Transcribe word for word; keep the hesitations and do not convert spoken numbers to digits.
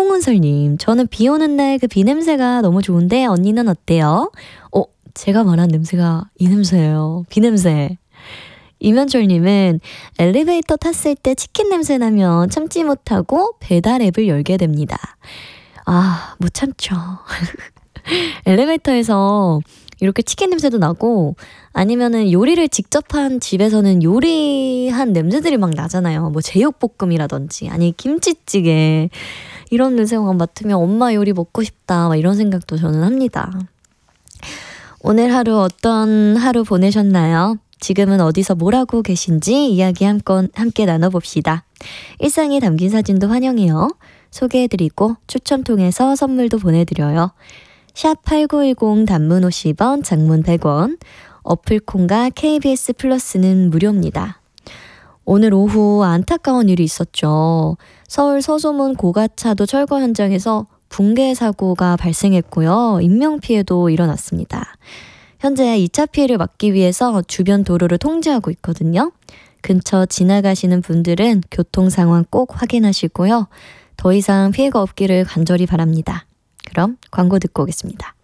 홍은설님, 저는 비 오는 날 그 비 냄새가 너무 좋은데 언니는 어때요? 어, 제가 말한 냄새가 이 냄새예요. 비 냄새. 이면철님은 엘리베이터 탔을 때 치킨 냄새 나면 참지 못하고 배달 앱을 열게 됩니다. 아, 못 참죠. 엘리베이터에서 이렇게 치킨 냄새도 나고 아니면은 요리를 직접 한 집에서는 요리한 냄새들이 막 나잖아요. 뭐 제육볶음이라든지 아니 김치찌개 이런 냄새만 맡으면 엄마 요리 먹고 싶다 막 이런 생각도 저는 합니다. 오늘 하루 어떤 하루 보내셨나요? 지금은 어디서 뭘 하고 계신지 이야기 함께, 함께 나눠봅시다. 일상에 담긴 사진도 환영해요. 소개해드리고 추첨 통해서 선물도 보내드려요. 샵 팔구일공 단문 오십 원, 장문 백 원, 어플콘과 케이비에스 플러스는 무료입니다. 오늘 오후 안타까운 일이 있었죠. 서울 서소문 고가차도 철거 현장에서 붕괴 사고가 발생했고요. 인명피해도 일어났습니다. 현재 이 차 피해를 막기 위해서 주변 도로를 통제하고 있거든요. 근처 지나가시는 분들은 교통 상황 꼭 확인하시고요. 더 이상 피해가 없기를 간절히 바랍니다. 그럼 광고 듣고 오겠습니다.